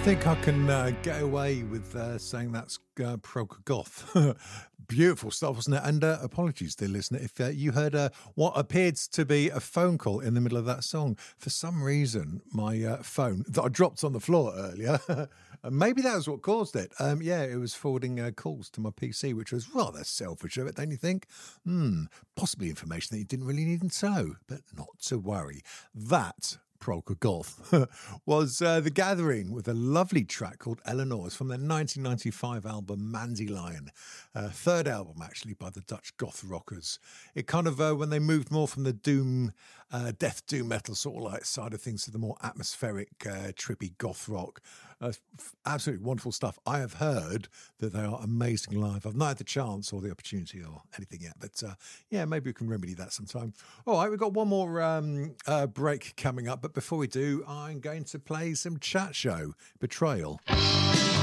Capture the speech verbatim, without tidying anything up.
think I can uh, get away with uh, saying that's uh, Prog Goth. Beautiful stuff, wasn't it? And uh, apologies, dear listener, if uh, you heard uh, what appeared to be a phone call in the middle of that song. For some reason, my uh, phone that I dropped on the floor earlier, maybe that was what caused it. Um, yeah, it was forwarding uh, calls to my P C, which was rather selfish of it, don't you think? Hmm, possibly information that you didn't really need to know, but not to worry. That Prog Goth was uh, The Gathering with a lovely track called Eleanor. It's from their nineteen ninety-five album Mandelion, uh, third album actually by the Dutch goth rockers. It kind of, uh, when they moved more from the doom, uh, death doom metal sort of like side of things to the more atmospheric, uh, trippy goth rock. Uh, f- absolutely wonderful stuff. I have heard that they are amazing live. I've not had the chance or the opportunity or anything yet, but uh, yeah, maybe we can remedy that sometime. All right, we've got one more um, uh, break coming up, but before we do, I'm going to play some Chat Show Betrayal.